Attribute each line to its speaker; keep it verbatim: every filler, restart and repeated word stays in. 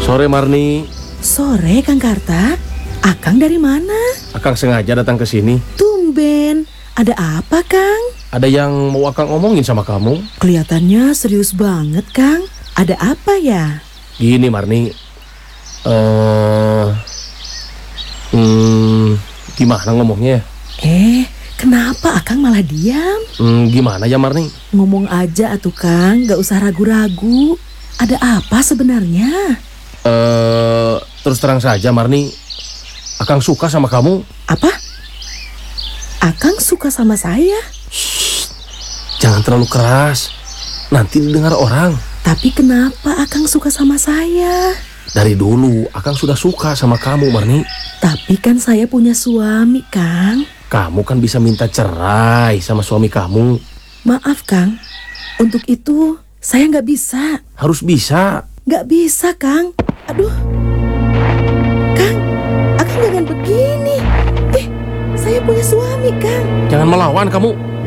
Speaker 1: Sore Marni.
Speaker 2: Sore Kang Karta. Akang dari mana?
Speaker 1: Akang sengaja datang ke sini.
Speaker 2: Tumben. Ada apa Kang?
Speaker 1: Ada yang mau Akang omongin sama kamu.
Speaker 2: Kelihatannya serius banget Kang. Ada apa ya?
Speaker 1: Gini Marni. Eh, hmm, gimana ngomongnya?
Speaker 2: Eh, kenapa Akang malah diam?
Speaker 1: Hmm, gimana ya Marni?
Speaker 2: Ngomong aja atuh Kang, gak usah ragu-ragu. Ada apa sebenarnya?
Speaker 1: Eh, terus terang saja Marni, Akang suka sama kamu.
Speaker 2: Apa? Akang suka sama saya?
Speaker 1: Jangan terlalu keras, nanti didengar orang.
Speaker 2: Tapi kenapa Akang suka sama saya?
Speaker 1: Dari dulu Akang sudah suka sama kamu Marni.
Speaker 2: Tapi kan saya punya suami Kang.
Speaker 1: Kamu kan bisa minta cerai sama suami kamu.
Speaker 2: Maaf Kang, untuk itu saya gak bisa.
Speaker 1: Harus bisa.
Speaker 2: Gak bisa Kang. Aduh, Kang, Akang jangan begini. Eh, saya punya suami Kang.
Speaker 1: Jangan melawan kamu.